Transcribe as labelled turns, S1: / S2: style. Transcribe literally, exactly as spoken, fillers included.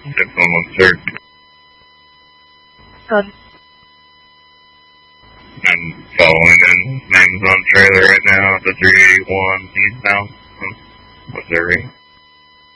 S1: six one one sir.
S2: Good.
S1: I'm following in Amazon trailer right now at the three eighty-one eastbound from Missouri.